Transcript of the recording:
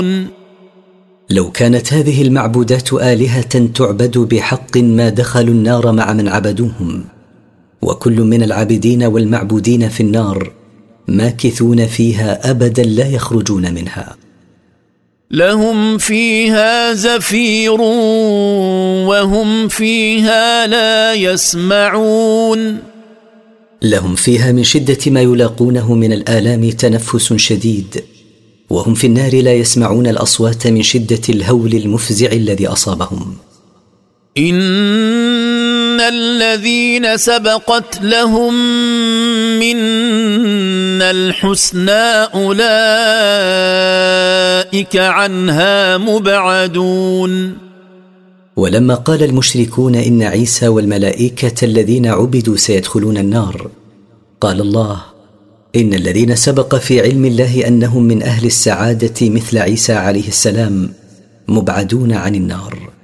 لو كانت هذه المعبودات آلهة تعبد بحق ما دخلوا النار مع من عبدوهم، وكل من العابدين والمعبودين في النار ماكثون فيها أبدا لا يخرجون منها. لهم فيها زفير وهم فيها لا يسمعون. لهم فيها من شدة ما يلاقونه من الآلام تنفس شديد، وهم في النار لا يسمعون الأصوات من شدة الهول المفزع الذي أصابهم. إن الذين سبقت لهم منا الحسنى أولئك عنها مبعدون. ولما قال المشركون إن عيسى والملائكة الذين عبدوا سيدخلون النار، قال الله: إن الذين سبق في علم الله أنهم من أهل السعادة مثل عيسى عليه السلام مبعدون عن النار.